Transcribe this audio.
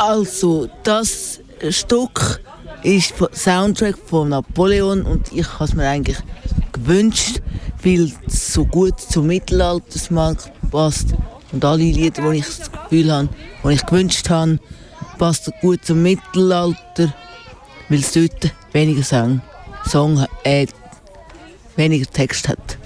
Also, das Stück ist der Soundtrack von Napoleon und ich habe es mir eigentlich gewünscht, weil es so gut zum Mittelaltersmarkt passt und alle Lieder, die ich das Gefühl habe, die ich gewünscht habe, passt gut zum Mittelalter, weil es dort weniger weniger Text hat.